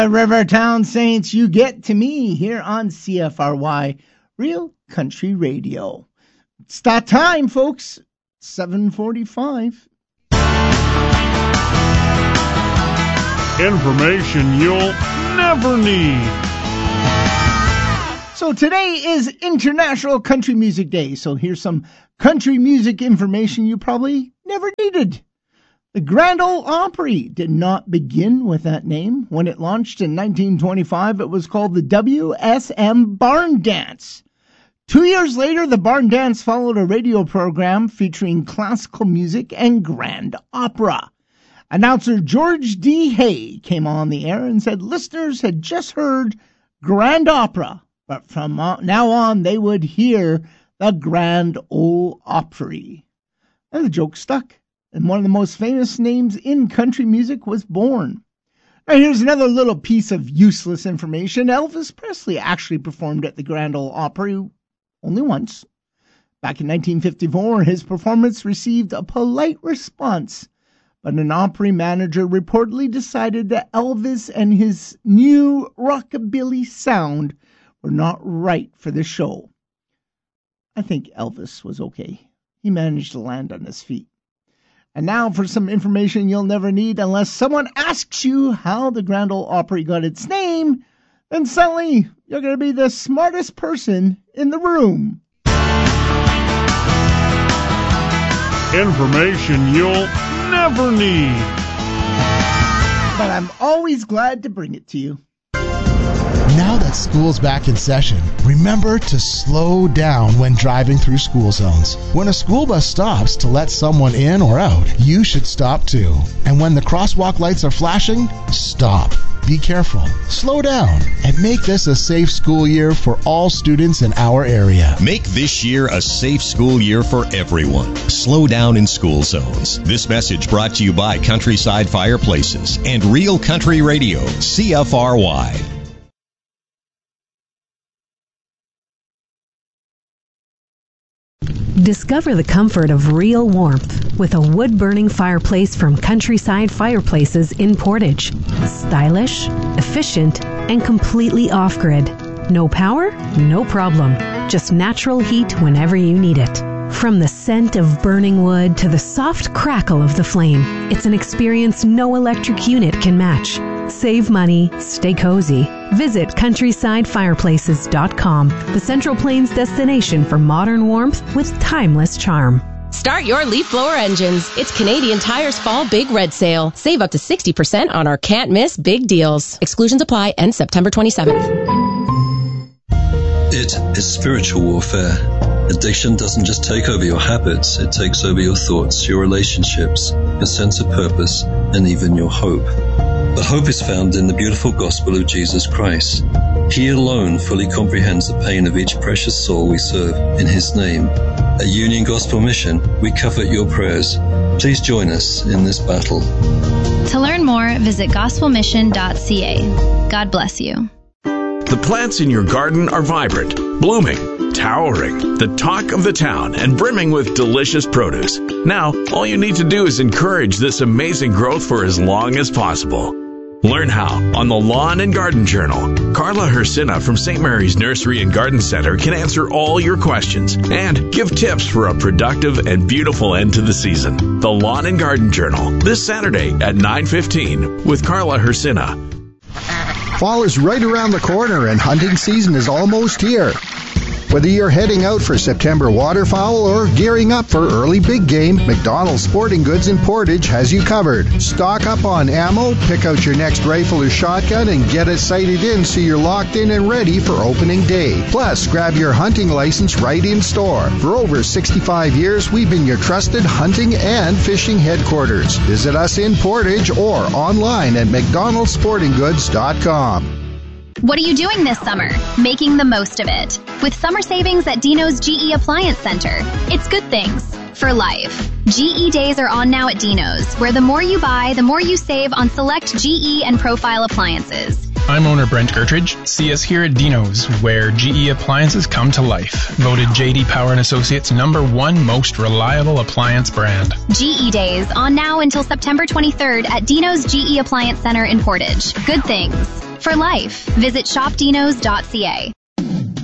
Rivertown Saints, you get to me here on CFRY, Real Country Radio. It's that time, folks. 7:45. Information you'll never need. So today is International Country Music Day, so here's some country music information you probably never needed. The Grand Ole Opry did not begin with that name. When it launched in 1925, it was called the WSM Barn Dance. 2 years later, the Barn Dance followed a radio program featuring classical music and grand opera. Announcer George D. Hay came on the air and said listeners had just heard grand opera, but from now on they would hear the Grand Ole Opry. And the joke stuck, and one of the most famous names in country music was born. Now here's another little piece of useless information. Elvis Presley actually performed at the Grand Ole Opry only once. Back in 1954, his performance received a polite response, but an Opry manager reportedly decided that Elvis and his new rockabilly sound were not right for the show. I think Elvis was okay. He managed to land on his feet. And now for some information you'll never need unless someone asks you how the Grand Ole Opry got its name, then suddenly you're going to be the smartest person in the room. Information you'll never need. But I'm always glad to bring it to you. Now that school's back in session, remember to slow down when driving through school zones. When a school bus stops to let someone in or out, you should stop too. And when the crosswalk lights are flashing, stop. Be careful, slow down, and make this a safe school year for all students in our area. Make this year a safe school year for everyone. Slow down in school zones. This message brought to you by Countryside Fireplaces and Real Country Radio, CFRY. Discover the comfort of real warmth with a wood-burning fireplace from Countryside Fireplaces in Portage. Stylish, efficient, and completely off-grid. No power? No problem. Just natural heat whenever you need it. From the scent of burning wood to the soft crackle of the flame, it's an experience no electric unit can match. Save money, stay cozy. Visit CountrysideFireplaces.com, the Central Plains destination for modern warmth with timeless charm. Start your leaf blower engines. It's Canadian Tire's Fall Big Red Sale. Save up to 60% on our can't miss big deals. Exclusions apply, end September 27th. It is spiritual warfare. Addiction doesn't just take over your habits, it takes over your thoughts, your relationships, your sense of purpose, and even your hope. But hope is found in the beautiful gospel of Jesus Christ. He alone fully comprehends the pain of each precious soul we serve in His name. At Union Gospel Mission, we covet your prayers. Please join us in this battle. To learn more, visit gospelmission.ca. God bless you. The plants in your garden are vibrant, blooming, towering, the talk of the town, and brimming with delicious produce. Now, all you need to do is encourage this amazing growth for as long as possible. Learn how on the Lawn and Garden Journal. Carla Hersina from St. Mary's Nursery and Garden Center can answer all your questions and give tips for a productive and beautiful end to the season. The Lawn and Garden Journal, this Saturday at 9:15 with Carla Hersina. Fall is right around the corner and hunting season is almost here. Whether you're heading out for September waterfowl or gearing up for early big game, McDonald's Sporting Goods in Portage has you covered. Stock up on ammo, pick out your next rifle or shotgun, and get it sighted in so you're locked in and ready for opening day. Plus, grab your hunting license right in store. For over 65 years, we've been your trusted hunting and fishing headquarters. Visit us in Portage or online at mcdonaldsportinggoods.com. What are you doing this summer? Making the most of it. With summer savings at Dino's GE Appliance Center. It's good things for life. GE Days are on now at Dino's, where the more you buy, the more you save on select GE and Profile appliances. I'm owner Brent Gertridge. See us here at Dino's, where GE appliances come to life. Voted J.D. Power & Associates #1 most reliable appliance brand. GE Days on now until September 23rd at Dino's GE Appliance Center in Portage. Good things for life. Visit shopdinos.ca.